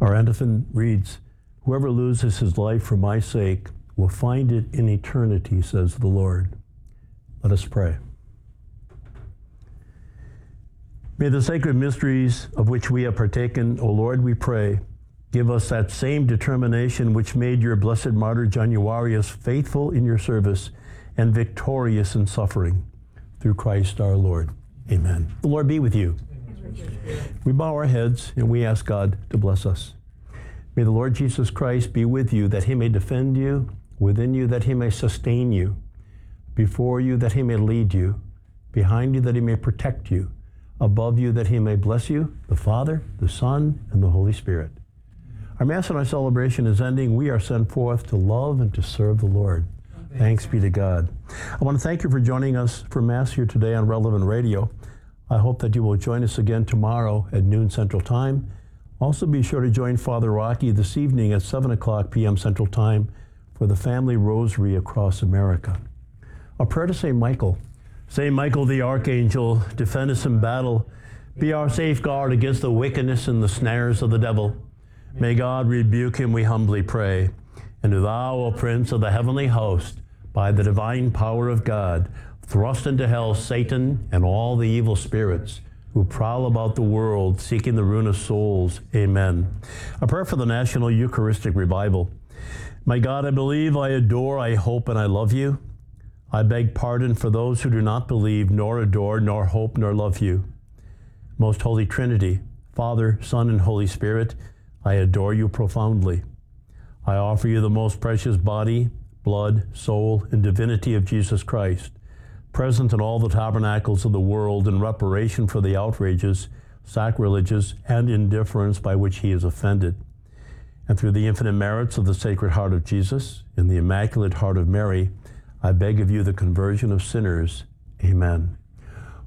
Our antiphon reads, "Whoever loses his life for my sake will find it in eternity, says the Lord." Let us pray. May the sacred mysteries of which we have partaken, O Lord, we pray, give us that same determination which made your blessed martyr Januarius faithful in your service and victorious in suffering. Through Christ our Lord. Amen. The Lord be with you. We bow our heads and we ask God to bless us. May the Lord Jesus Christ be with you, that he may defend you, within you, that he may sustain you, before you, that he may lead you, behind you, that he may protect you, above you, that he may bless you, the Father, the Son, and the Holy Spirit. Our Mass and our celebration is ending. We are sent forth to love and to serve the Lord. Thanks be to God. I want to thank you for joining us for Mass here today on Relevant Radio. I hope that you will join us again tomorrow at noon Central Time. Also be sure to join Father Rocky this evening at 7 o'clock p.m. Central Time for the Family Rosary across America. A prayer to St. Michael. St. Michael the Archangel, defend us in battle. Be our safeguard against the wickedness and the snares of the devil. May God rebuke him, we humbly pray. And thou, O Prince of the heavenly host, by the divine power of God, thrust into hell Satan and all the evil spirits who prowl about the world seeking the ruin of souls. Amen. A prayer for the National Eucharistic Revival. My God, I believe, I adore, I hope, and I love you. I beg pardon for those who do not believe, nor adore, nor hope, nor love you. Most Holy Trinity, Father, Son, and Holy Spirit, I adore you profoundly. I offer you the most precious body, blood, soul, and divinity of Jesus Christ, present in all the tabernacles of the world in reparation for the outrages, sacrileges, and indifference by which he is offended. And through the infinite merits of the Sacred Heart of Jesus and the Immaculate Heart of Mary, I beg of you the conversion of sinners. Amen.